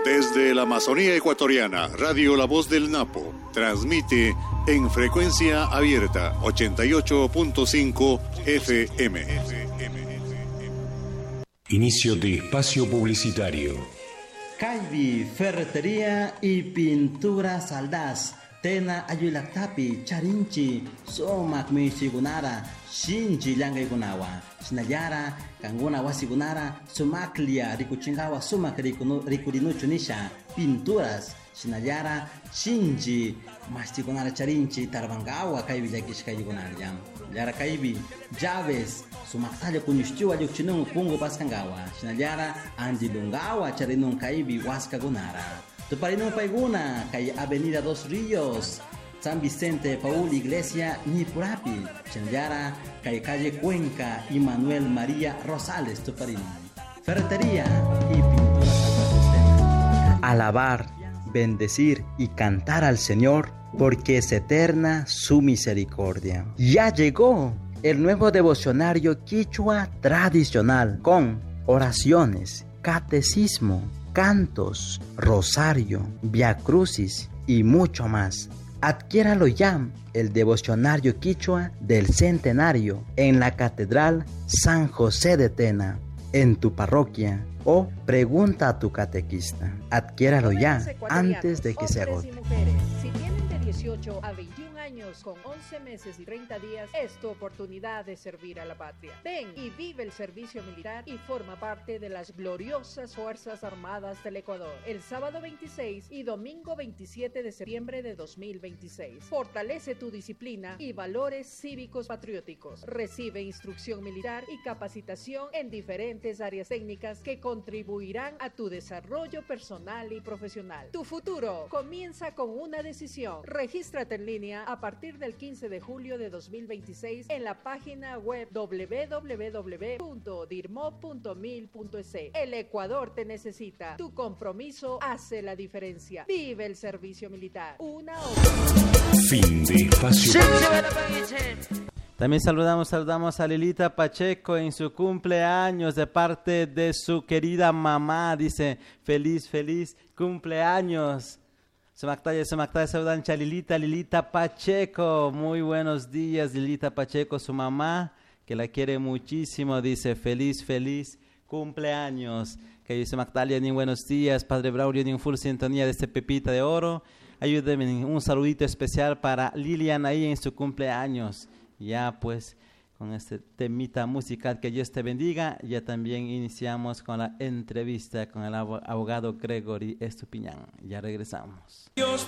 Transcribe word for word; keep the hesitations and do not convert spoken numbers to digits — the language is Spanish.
Desde la Amazonía ecuatoriana, Radio La Voz del Napo transmite en frecuencia abierta ochenta y ocho punto cinco F M. Inicio de espacio publicitario. Caibi, ferretería y pintura Saldaz. Tena ayulaktapi, charinchi, somak mishigunara, shinji llangaykunawa. Shinallara, kanguna wasigunara, sumaklia, rikuchingawa, sumak rikurinuchu nisha, pinturas. Shinallara, shinji, mastigunara charinchi, tarbangawa, kaibi yakishkayugunara jam. Yara kaibi, llaves, sumaktalya kunyushtiwa yukchinungu pungu paskangawa. Shinallara, andilungawa, charinun kaibi waskagunara. Tuparinun paiguna, kay Avenida Dos Ríos, San Vicente Paul Iglesia, Nipurapi, Chenayara, kay Calle Cuenca y Manuel María Rosales, Tuparinun. Ferretería y pintura. Alabar, bendecir y cantar al Señor, porque es eterna su misericordia. Ya llegó el nuevo devocionario quichua tradicional con oraciones, catecismo, cantos, rosario, viacrucis y mucho más. Adquiéralo ya, el devocionario quichua del centenario en la Catedral San José de Tena, en tu parroquia, o pregunta a tu catequista. Adquiéralo ya antes de que se agote. dieciocho a veintiún años con once meses y treinta días es tu oportunidad de servir a la patria. Ven y vive el servicio militar y forma parte de las gloriosas Fuerzas Armadas del Ecuador. El sábado veintiséis y domingo veintisiete de septiembre de dos mil veintiséis. Fortalece tu disciplina y valores cívicos patrióticos. Recibe instrucción militar y capacitación en diferentes áreas técnicas que contribuirán a tu desarrollo personal y profesional. Tu futuro comienza con una decisión. Regístrate en línea a partir del quince de julio de dos mil veintiséis en la página web doble u doble u doble u punto dirmo punto mil punto es. El Ecuador te necesita. Tu compromiso hace la diferencia. Vive el servicio militar. Una hora. Fin de espacio. También saludamos, saludamos a Lilita Pacheco en su cumpleaños de parte de su querida mamá. Dice, feliz, feliz cumpleaños. Sumaktaya, Sumaktaya, saludan a Lilita, Lilita Pacheco. Muy buenos días, Lilita Pacheco, su mamá, que la quiere muchísimo. Dice, feliz, feliz cumpleaños. Que dice Sumaktaya, ni buenos días, Padre Braulio, ni en full sintonía de este Pepita de Oro. Ayúdenme, un saludito especial para Lilian ahí en su cumpleaños. Ya pues, con este temita musical, que Dios te bendiga. Ya también iniciamos con la entrevista con el abogado Gregory Estupiñán. Ya regresamos.